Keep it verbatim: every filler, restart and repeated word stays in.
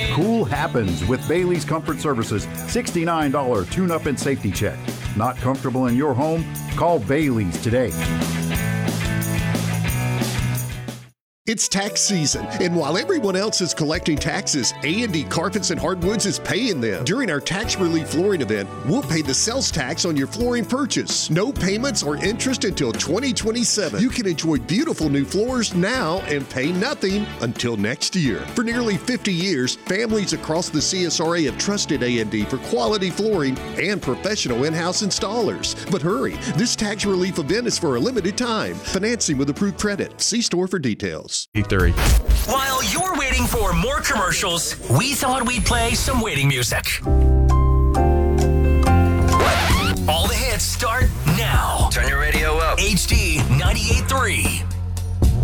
Cool happens with Bailey's Comfort Services sixty-nine dollars tune-up and safety check. Not comfortable in your home? Call Bailey's today. It's tax season, and while everyone else is collecting taxes, A and D Carpets and Hardwoods is paying them. During our tax relief flooring event, we'll pay the sales tax on your flooring purchase. No payments or interest until twenty twenty-seven. You can enjoy beautiful new floors now and pay nothing until next year. For nearly fifty years, families across the C S R A have trusted A and D for quality flooring and professional in-house installers. But hurry, this tax relief event is for a limited time. Financing with approved credit. See store for details. E three. While you're waiting for more commercials, we thought we'd play some waiting music. All the hits start now. Turn your radio up. H D ninety-eight point three.